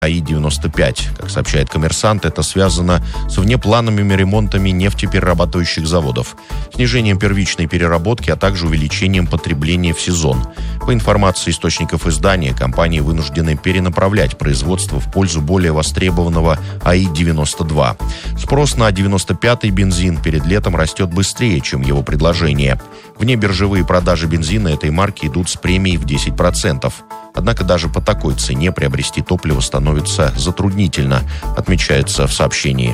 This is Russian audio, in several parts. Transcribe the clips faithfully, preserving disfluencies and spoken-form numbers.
А И девяносто пять. Как сообщает «Коммерсант», это связано с внеплановыми ремонтами нефтеперерабатывающих заводов, снижением первичной переработки, а также увеличением потребления в сезон. По информации источников издания, компании вынуждены перенаправлять производство в пользу более востребованного А И девяносто два. Спрос на девяносто пятый бензин перед летом растет быстрее, чем его предложение. Внебиржевые продажи бензина этой марки идут с премией в десять процентов. Однако даже по такой цене приобрести топливо становится затруднительно, отмечается в сообщении.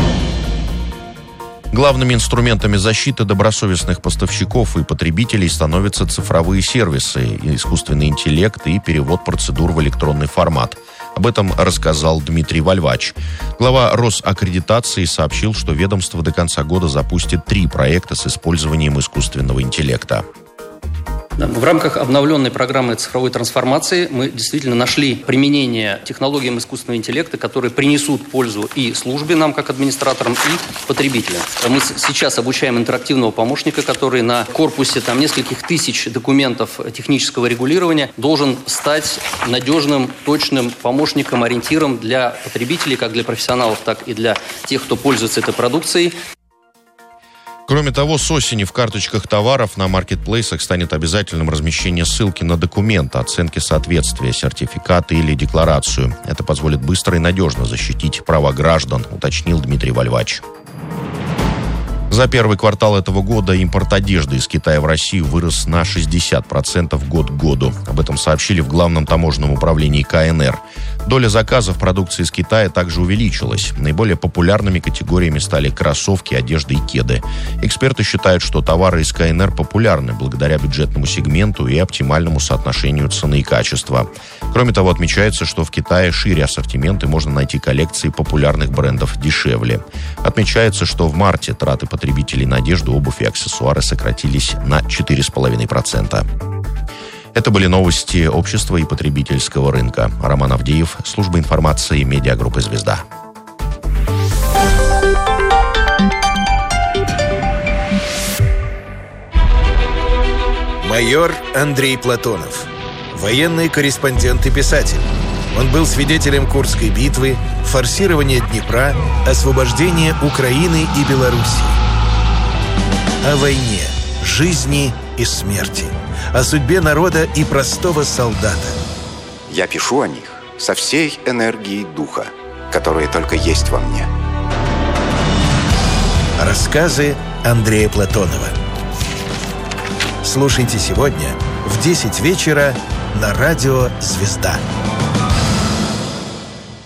Главными инструментами защиты добросовестных поставщиков и потребителей становятся цифровые сервисы, искусственный интеллект и перевод процедур в электронный формат. Об этом рассказал Дмитрий Вальвач. Глава Росаккредитации сообщил, что ведомство до конца года запустит три проекта с использованием искусственного интеллекта. В рамках обновленной программы цифровой трансформации мы действительно нашли применение технологиям искусственного интеллекта, которые принесут пользу и службе нам, как администраторам, и потребителям. Мы сейчас обучаем интерактивного помощника, который на корпусе там, нескольких тысяч документов технического регулирования должен стать надежным, точным помощником, ориентиром для потребителей, как для профессионалов, так и для тех, кто пользуется этой продукцией. Кроме того, с осени в карточках товаров на маркетплейсах станет обязательным размещение ссылки на документ оценки соответствия, сертификат или декларацию. Это позволит быстро и надежно защитить права граждан, уточнил Дмитрий Вальвач. За первый квартал этого года импорт одежды из Китая в Россию вырос на шестьдесят процентов год к году. Об этом сообщили в Главном таможенном управлении Ка Эн Эр. Доля заказов продукции из Китая также увеличилась. Наиболее популярными категориями стали кроссовки, одежда и кеды. Эксперты считают, что товары из Ка Эн Эр популярны благодаря бюджетному сегменту и оптимальному соотношению цены и качества. Кроме того, отмечается, что в Китае шире ассортимент и можно найти коллекции популярных брендов дешевле. Отмечается, что в марте траты потребителей на одежду, обувь и аксессуары сократились на четыре целых пять десятых процента. Это были новости общества и потребительского рынка. Роман Авдеев, служба информации медиагруппы «Звезда». Майор Андрей Платонов. Военный корреспондент и писатель. Он был свидетелем Курской битвы, форсирования Днепра, освобождения Украины и Белоруссии. О войне, жизни и смерти. О судьбе народа и простого солдата. Я пишу о них со всей энергией духа, которая только есть во мне. Рассказы Андрея Платонова. Слушайте сегодня в десять вечера на радио «Звезда».